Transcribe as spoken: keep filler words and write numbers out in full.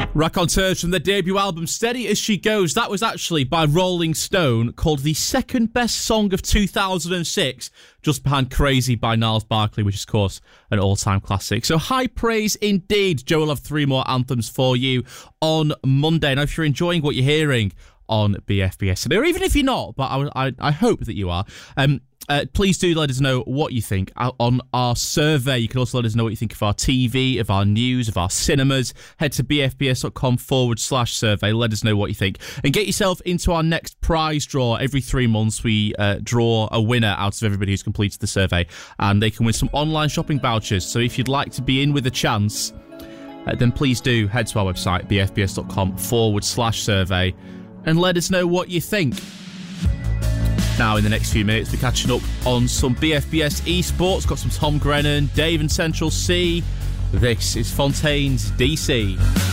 Raconteurs from their debut album Steady As She Goes. That was actually by Rolling Stone, called the second best song of two thousand six, just behind Crazy by Gnarls Barkley, which is, of course, an all-time classic. So high praise indeed. Joe will have three more anthems for you on Monday. Now, if you're enjoying what you're hearing on B F B S today, or even if you're not, but I, I, I hope that you are, um, Uh, please do let us know what you think on our survey. You can also let us know what you think of our T V, of our news, of our cinemas. Head to bfbs.com forward slash survey. Let us know what you think. And get yourself into our next prize draw. Every three months, we uh, draw a winner out of everybody who's completed the survey. And they can win some online shopping vouchers. So if you'd like to be in with a chance, uh, then please do head to our website, bfbs.com forward slash survey. And let us know what you think. Now, in the next few minutes, we're catching up on some B F B S esports. Got some Tom Grennan, Dave and Central C. This is Fontaine's D C.